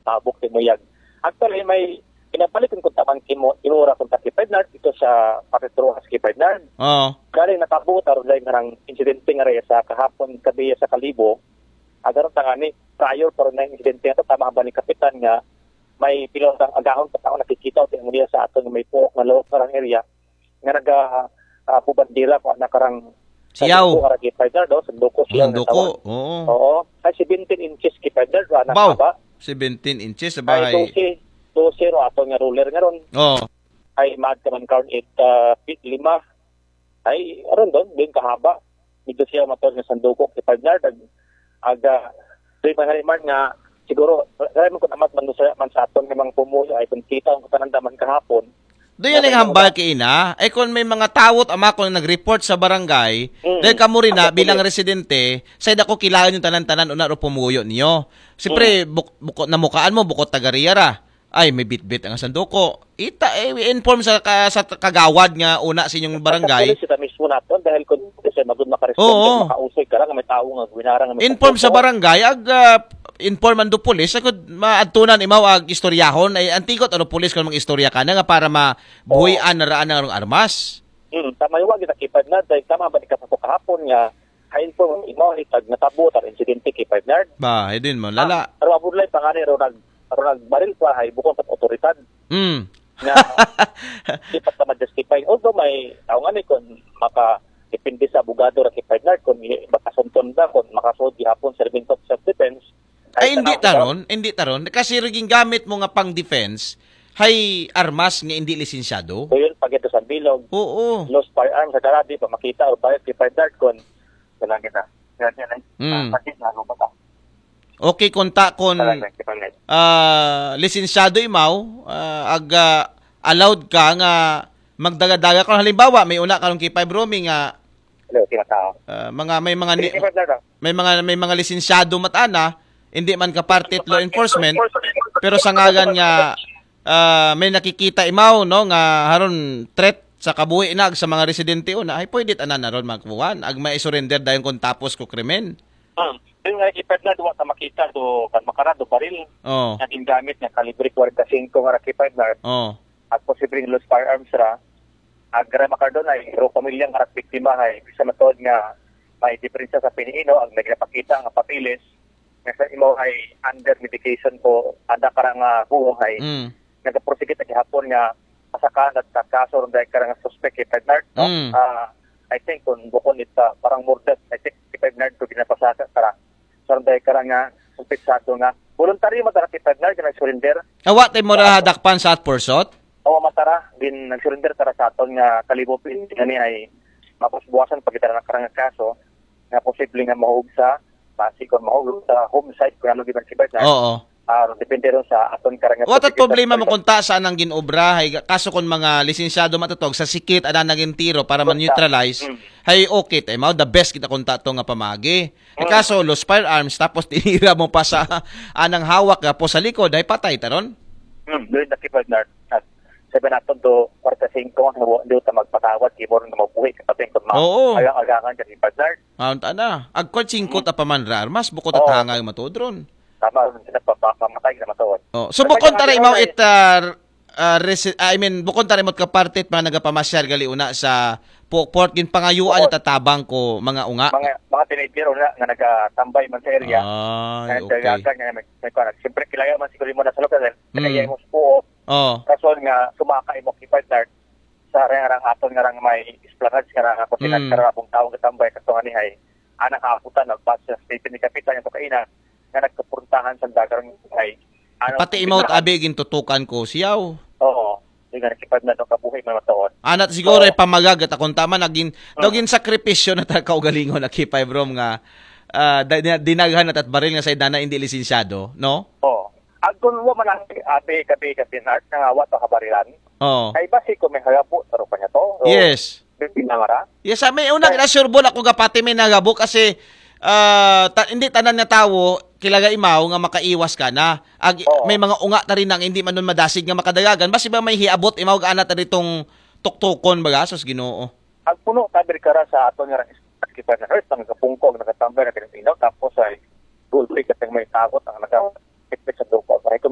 tabok timuyag. Actually, may pinapalitan ko tamang kinura kung takipad na ito sa Patitruhas kipad na. Oo. Galing nakabutar dahil ng insidente nga rin sa kahapon kabiya sa Kalibo. Agaron tangani, prior pero na insidente ito, tama ba ni Kapitan nga, may pilotang agahon pa tao nakikita o tinamuli sa ato may puok na loob karang area nga nagpubandira ko nakarang Siyaw. Sanduko siyaw. Sanduko, oo. Oo. Ay 17 inches kipad na Wow. ba? 17 inches sa Ay bahay. 12 ato nga ruler nga ron. Oo. Ay maad ka man karon 8 feet 5. Ay aron din kahaba. Dito siya motor nga sanduko kipad na aga doy man nga siguro kaya mo kun amat man sa aton nga mga pumuyo ay kung kita ang tanandaman kahapon. Doon yan ang hambal kay ina. Eh kung may mga tawot ama ko na nag-report sa barangay, dahil kamo rin na bilang residente, sa ako kilahan yung tanan-tanan una ro pumuyo niyo. Siyempre, bukot na mukaan mo, bukot tagariya ra. Ay, may bit-bit ang sanduko. Inform sa kagawad nga una sa inyong barangay. Sa mismo naton dahil kung kasi magud makaresponde, makausay ka lang, may tao nga winara nga. Inform sa barangay, inform ang do pulis, agad maadtunan imaw ag istoryahon, ay antigot ano pulis kung mga istorya ka na nga para mabuhian na raan ng armas. Tama yung wag nakipad na, dahil tama ba ni kapako kahapon nga, inform imaw itag natabo tar insidente kipad na. Ba, din mo, lala. Pero abudlay pangani ro nagbaril pa hay bukod pat otoridad. Na ipat na ma-justify. Although may tao nga ni kung depende sa abogado ra kipad na kung bakasunton ba kung makasod gihapon servant of self-defense. Ay hindi taron kasi riging gamit mo nga pang defense hay armas nga hindi lisensyado. So yun pag ito sa bilog. Oo. Lost firearms sa garadi pa makita o bayad kay dart kon wala kita. Yan ay. Kasi lalo ba ta? Okay konta kon lisensyado imaw allowed ka nga magdaga-daga kung halimbawa may una karong kay roaming nga may mga lisensyado matana hindi man ka parte law enforcement pero sa ngalan nga may nakikita imaw no nga haron threat sa kabuhi na sa mga residente una ay pwede tanan na ron magkuwan ag mai-surrender dayon kung tapos ko krimen. Yung nga kipad na duwa sa makita do kan makarado baril. Na gingamit nga kalibre 45 nga kipad na. At posibleng lost firearms ra. Agra makardon ay ro pamilyang harap biktima ay sa matod nga may diferensya sa piniino ang nagpakita nga papilis nga imo ay under medication po ada karang buhay nagaprosecute gihapon nga pasakan at kaso dahil karang suspect kay Bernard no I think kung bukon ita parang murder I think kay Bernard to ginapasaka tara so dahil karang suspetsado nga voluntary matara kay Bernard nga surrender awat mo ra hadakpan sa atporsot matara din nag-surrender tara sa aton nga Kalibo ni ay mapasbuwasan pag ita na karang kaso nga posible nga mahug sa basi kon mahulog sa home site kung ano giban sibay na. Oo. Depende ron sa aton karang. What at problema mo kunta saan ang ginobra hay kaso kon mga lisensyado matutog sa sikit ana naging tiro para man-neutralize hay okay tay mao the best kita kunta to nga pamagi. Kaso lost firearms tapos tinira mo pa sa anang hawak po sa likod hay patay taron. Doon nakipad na sabi natin do 45 hindi ta magpatawad keyboard nga mabuhi kapatid kung ayaw agangan dyan ipadlar. Na. Agkot 5 ta paman ra armas bukod at hangay matudron. Tama sila papamatay na matuod. So bukod ta rin mo bukod ta rin mo kapartit mga nagapamasyal gali una sa port gin pangayuan tatabang ko mga unga. Mga teenager nga nagatambay man sa area. Okay. Siyempre kilaya man siguro mo na sa lokal kaya mo po. Kaso nga sumakay mo kipad sa rang aton nga rang may esplanade nga rang ako sinagkarabong taong katambay kaso nga ni hay anak kaaputan nagpas sa state ni kapitan yung kaina nga nagkapuntahan sa dagarang hay pati imot abi gintutukan ko siyaw. Di nga nakipad na itong kabuhay may mataon. Anat siguro pamagag at akong tama naging sakripisyo na kaugalingon na kipay brom nga dinaghan at baril nga sa idana hindi lisensyado, no? Agton mo man ang abe pinart nga awat o kabarilan. Ay basi ko may hagabo taro pa niya to. Yes. Pinangara. Yes, may unang na-sureball ako gapati may nagabo kasi hindi tanan nga tawo kilaga imaw nga makaiwas ka na. May mga unga ta rin nang hindi man nun madasig nga makadagagan. Basi ba may hiabot imaw gaana ta ditong tuktukon baga sos Ginoo. Agpuno tabir kara sa aton nga kipan na earth ang kapungkog nakatambay na Pilipino tapos ay gold freak at may takot ang naka sa duko.